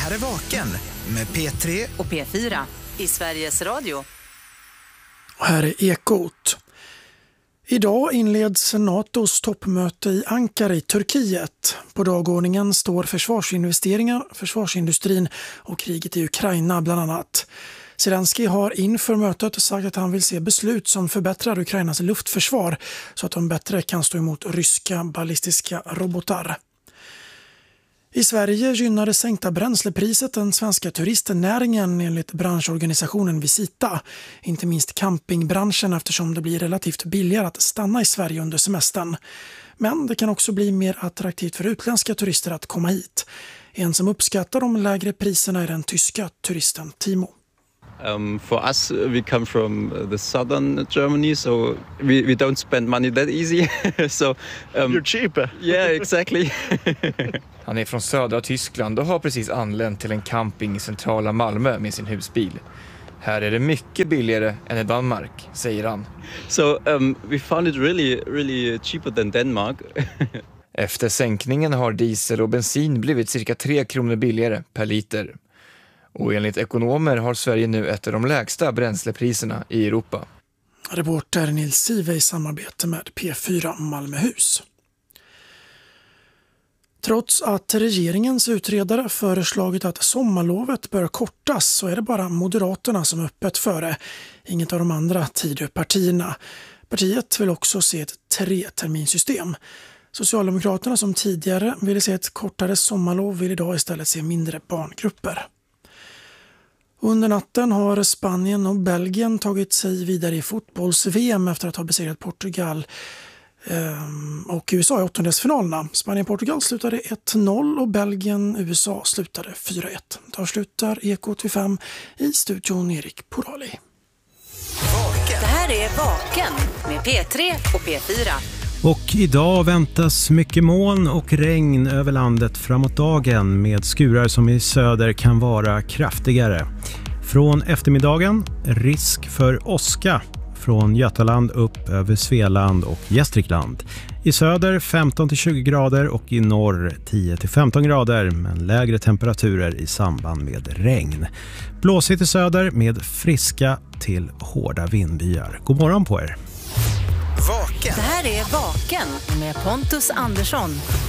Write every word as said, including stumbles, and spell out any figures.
här är Vaken med P tre och P fyra i Sveriges Radio. Och här är Ekot. Idag inleds NATOs toppmöte i Ankara i Turkiet. På dagordningen står försvarsinvesteringar, försvarsindustrin och kriget i Ukraina bland annat. Zelensky har inför mötet sagt att han vill se beslut som förbättrar Ukrainas luftförsvar så att de bättre kan stå emot ryska ballistiska robotar. I Sverige gynnar det sänkta bränslepriset den svenska turistnäringen enligt branschorganisationen Visita. Inte minst campingbranschen eftersom det blir relativt billigare att stanna i Sverige under semestern. Men det kan också bli mer attraktivt för utländska turister att komma hit. En som uppskattar de lägre priserna är den tyska turisten Timo. Um, for us, we come from the southern Germany, so we, we don't spend money that easy. so um, You're cheaper. Yeah, exactly. Han är från södra Tyskland och har precis anlänt till en camping i centrala Malmö med sin husbil. Här är det mycket billigare än i Danmark, säger han. So um, we found it really, really cheaper than Denmark. Efter sänkningen har diesel och bensin blivit cirka tre kronor billigare per liter. Och enligt ekonomer har Sverige nu ett av de lägsta bränslepriserna i Europa. Reporter Nils Sive i samarbete med P fyra Malmöhus. Trots att regeringens utredare föreslagit att sommarlovet bör kortas så är det bara Moderaterna som är öppet för det. Inget av de andra Tidöpartierna. Partiet vill också se ett tre-terminsystem. Socialdemokraterna som tidigare ville se ett kortare sommarlov vill idag istället se mindre barngrupper. Under natten har Spanien och Belgien tagit sig vidare i fotbolls-V M efter att ha besegrat Portugal och U S A i åttondelsfinalerna. Spanien-Portugal slutade ett noll och Belgien-U S A slutade fyra ett. Där slutar Ekot vid fem i studion Erik Porali. Det här är Vaken med P tre och P fyra. Och idag väntas mycket moln och regn över landet framåt dagen med skurar som i söder kan vara kraftigare. Från eftermiddagen risk för åska från Götaland upp över Svealand och Gästrikland. I söder femton till tjugo grader och i norr tio till femton grader men lägre temperaturer i samband med regn. Blåsigt i söder med friska till hårda vindbyar. God morgon på er! Vaken. Det här är Vaken med Pontus Andersson.